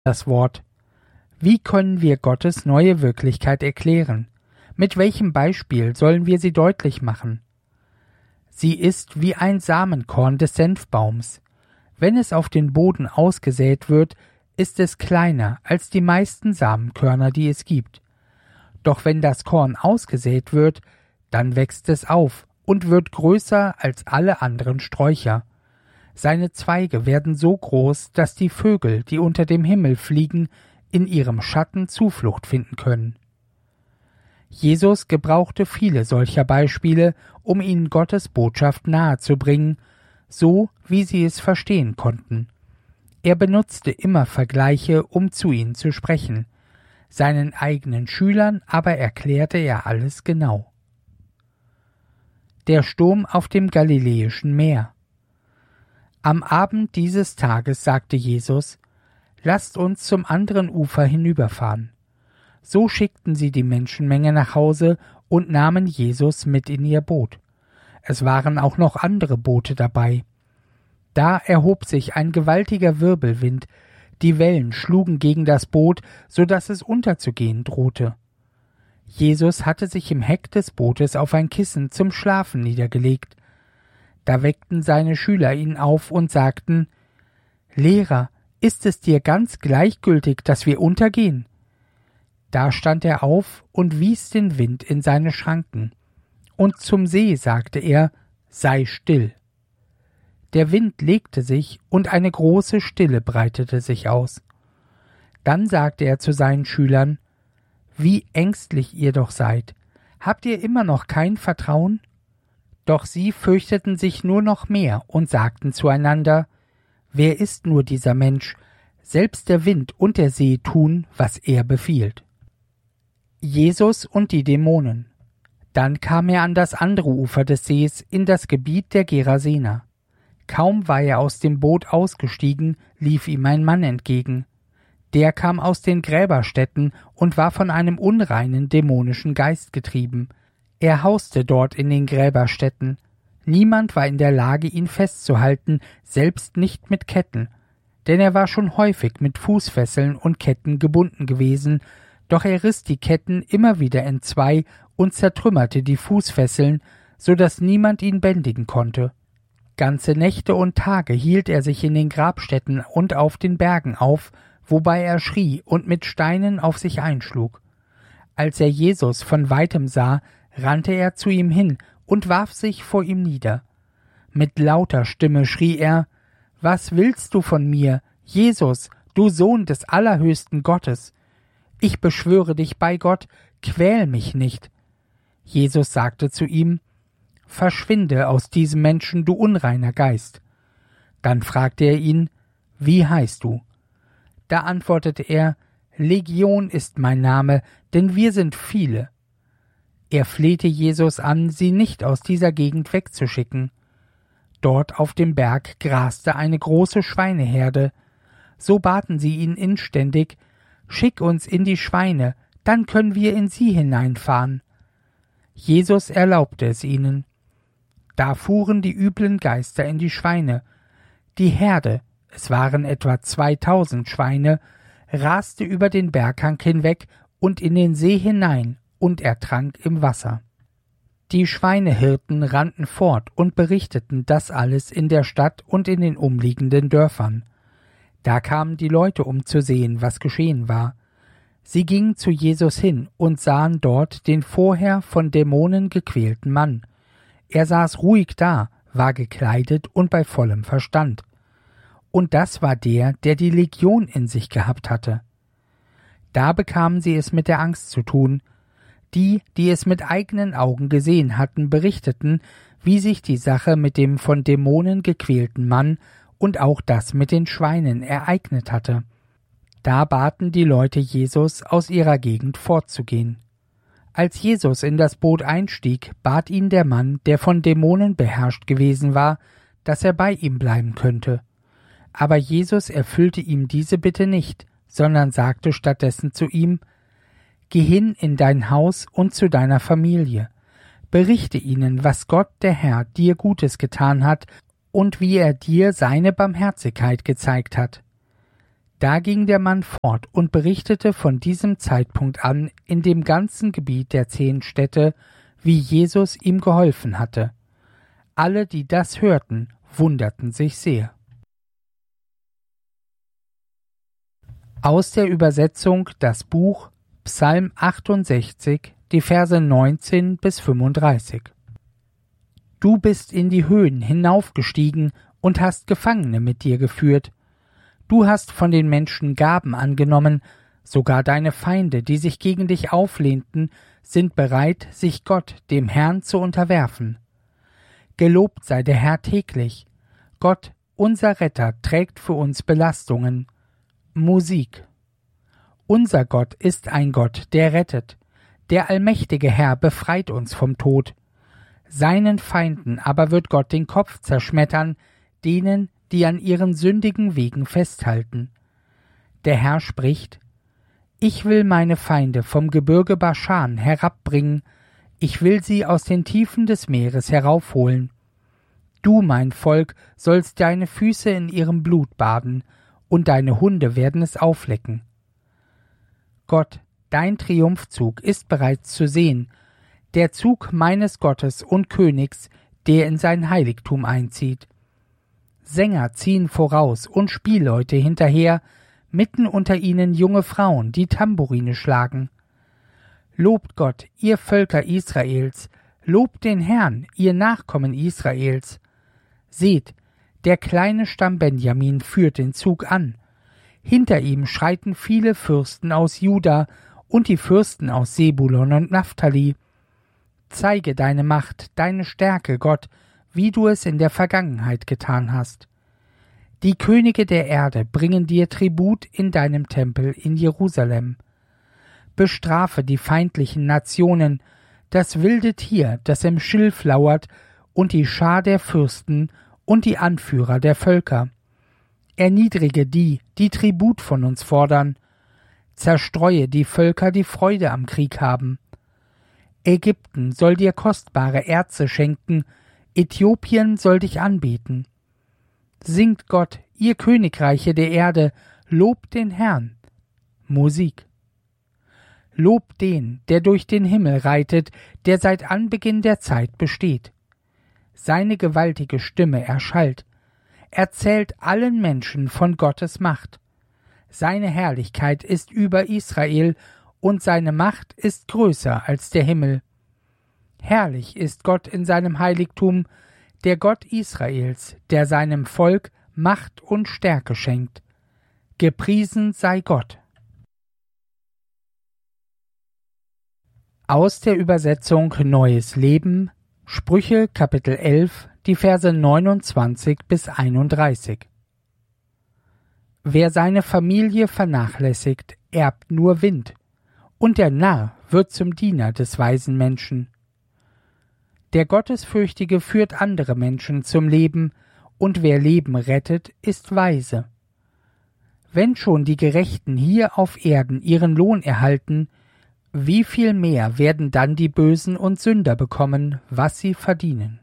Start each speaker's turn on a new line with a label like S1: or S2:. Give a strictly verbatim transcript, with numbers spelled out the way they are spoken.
S1: das Wort. Wie können wir Gottes neue Wirklichkeit erklären? Mit welchem Beispiel sollen wir sie deutlich machen? Sie ist wie ein Samenkorn des Senfbaums. Wenn es auf den Boden ausgesät wird, ist es kleiner als die meisten Samenkörner, die es gibt. Doch wenn das Korn ausgesät wird, dann wächst es auf und wird größer als alle anderen Sträucher. Seine Zweige werden so groß, dass die Vögel, die unter dem Himmel fliegen, in ihrem Schatten Zuflucht finden können. Jesus gebrauchte viele solcher Beispiele, um ihnen Gottes Botschaft nahezubringen, so wie sie es verstehen konnten. Er benutzte immer Vergleiche, um zu ihnen zu sprechen. Seinen eigenen Schülern aber erklärte er alles genau. Der Sturm auf dem Galiläischen Meer. Am Abend dieses Tages sagte Jesus: Lasst uns zum anderen Ufer hinüberfahren. So schickten sie die Menschenmenge nach Hause und nahmen Jesus mit in ihr Boot. Es waren auch noch andere Boote dabei. Da erhob sich ein gewaltiger Wirbelwind, die Wellen schlugen gegen das Boot, so daß es unterzugehen drohte. Jesus hatte sich im Heck des Bootes auf ein Kissen zum Schlafen niedergelegt. Da weckten seine Schüler ihn auf und sagten: Lehrer, ist es dir ganz gleichgültig, dass wir untergehen? Da stand er auf und wies den Wind in seine Schranken. Und zum See sagte er: Sei still. Der Wind legte sich, und eine große Stille breitete sich aus. Dann sagte er zu seinen Schülern: Wie ängstlich ihr doch seid! Habt ihr immer noch kein Vertrauen? Doch sie fürchteten sich nur noch mehr und sagten zueinander: Wer ist nur dieser Mensch? Selbst der Wind und der See tun, was er befiehlt. Jesus und die Dämonen. Dann kam er an das andere Ufer des Sees, in das Gebiet der Gerasener. Kaum war er aus dem Boot ausgestiegen, lief ihm ein Mann entgegen. Der kam aus den Gräberstätten und war von einem unreinen, dämonischen Geist getrieben. Er hauste dort in den Gräberstätten. Niemand war in der Lage, ihn festzuhalten, selbst nicht mit Ketten. Denn er war schon häufig mit Fußfesseln und Ketten gebunden gewesen, doch er riss die Ketten immer wieder entzwei und zertrümmerte die Fußfesseln, so daß niemand ihn bändigen konnte. Ganze Nächte und Tage hielt er sich in den Grabstätten und auf den Bergen auf, wobei er schrie und mit Steinen auf sich einschlug. Als er Jesus von weitem sah, rannte er zu ihm hin und warf sich vor ihm nieder. Mit lauter Stimme schrie er: Was willst du von mir, Jesus, du Sohn des allerhöchsten Gottes? Ich beschwöre dich bei Gott, quäl mich nicht. Jesus sagte zu ihm: Verschwinde aus diesem Menschen, du unreiner Geist. Dann fragte er ihn: Wie heißt du? Da antwortete er: Legion ist mein Name, denn wir sind viele. Er flehte Jesus an, sie nicht aus dieser Gegend wegzuschicken. Dort auf dem Berg graste eine große Schweineherde. So baten sie ihn inständig: Schick uns in die Schweine, dann können wir in sie hineinfahren. Jesus erlaubte es ihnen. Da fuhren die üblen Geister in die Schweine. Die Herde, es waren etwa zweitausend Schweine, raste über den Berghang hinweg und in den See hinein und ertrank im Wasser. Die Schweinehirten rannten fort und berichteten das alles in der Stadt und in den umliegenden Dörfern. Da kamen die Leute, um zu sehen, was geschehen war. Sie gingen zu Jesus hin und sahen dort den vorher von Dämonen gequälten Mann. Er saß ruhig da, war gekleidet und bei vollem Verstand. Und das war der, der die Legion in sich gehabt hatte. Da bekamen sie es mit der Angst zu tun. Die, die es mit eigenen Augen gesehen hatten, berichteten, wie sich die Sache mit dem von Dämonen gequälten Mann und auch das mit den Schweinen ereignet hatte. Da baten die Leute Jesus, aus ihrer Gegend fortzugehen. Als Jesus in das Boot einstieg, bat ihn der Mann, der von Dämonen beherrscht gewesen war, dass er bei ihm bleiben könnte. Aber Jesus erfüllte ihm diese Bitte nicht, sondern sagte stattdessen zu ihm: Geh hin in dein Haus und zu deiner Familie. Berichte ihnen, was Gott der Herr dir Gutes getan hat und wie er dir seine Barmherzigkeit gezeigt hat. Da ging der Mann fort und berichtete von diesem Zeitpunkt an in dem ganzen Gebiet der zehn Städte, wie Jesus ihm geholfen hatte. Alle, die das hörten, wunderten sich sehr. Aus der Übersetzung das Buch Psalm achtundsechzig, die Verse neunzehn bis fünfunddreißig. Du bist in die Höhen hinaufgestiegen und hast Gefangene mit dir geführt. Du hast von den Menschen Gaben angenommen, sogar deine Feinde, die sich gegen dich auflehnten, sind bereit, sich Gott, dem Herrn, zu unterwerfen. Gelobt sei der Herr täglich. Gott, unser Retter, trägt für uns Belastungen. Musik. Unser Gott ist ein Gott, der rettet. Der allmächtige Herr befreit uns vom Tod. Seinen Feinden aber wird Gott den Kopf zerschmettern, denen, die an ihren sündigen Wegen festhalten. Der Herr spricht: Ich will meine Feinde vom Gebirge Baschan herabbringen, ich will sie aus den Tiefen des Meeres heraufholen. Du, mein Volk, sollst deine Füße in ihrem Blut baden, und deine Hunde werden es auflecken. Gott, dein Triumphzug ist bereits zu sehen, der Zug meines Gottes und Königs, der in sein Heiligtum einzieht. Sänger ziehen voraus und Spielleute hinterher, mitten unter ihnen junge Frauen, die Tamburine schlagen. Lobt Gott, ihr Völker Israels, lobt den Herrn, ihr Nachkommen Israels. Seht, der kleine Stamm Benjamin führt den Zug an. Hinter ihm schreiten viele Fürsten aus Juda und die Fürsten aus Sebulon und Naphtali. Zeige deine Macht, deine Stärke, Gott, wie du es in der Vergangenheit getan hast. Die Könige der Erde bringen dir Tribut in deinem Tempel in Jerusalem. Bestrafe die feindlichen Nationen, das wilde Tier, das im Schilf lauert, und die Schar der Fürsten und die Anführer der Völker. Erniedrige die, die Tribut von uns fordern. Zerstreue die Völker, die Freude am Krieg haben. Ägypten soll dir kostbare Erze schenken, Äthiopien soll dich anbeten. Singt Gott, ihr Königreiche der Erde, lobt den Herrn. Musik. Lobt den, der durch den Himmel reitet, der seit Anbeginn der Zeit besteht. Seine gewaltige Stimme erschallt. Erzählt allen Menschen von Gottes Macht. Seine Herrlichkeit ist über Israel, und seine Macht ist größer als der Himmel. Herrlich ist Gott in seinem Heiligtum, der Gott Israels, der seinem Volk Macht und Stärke schenkt. Gepriesen sei Gott. Aus der Übersetzung Neues Leben, Sprüche Kapitel elf, die Verse neunundzwanzig bis einunddreißig. Wer seine Familie vernachlässigt, erbt nur Wind, und der Narr wird zum Diener des weisen Menschen. Der Gottesfürchtige führt andere Menschen zum Leben, und wer Leben rettet, ist weise. Wenn schon die Gerechten hier auf Erden ihren Lohn erhalten, wie viel mehr werden dann die Bösen und Sünder bekommen, was sie verdienen?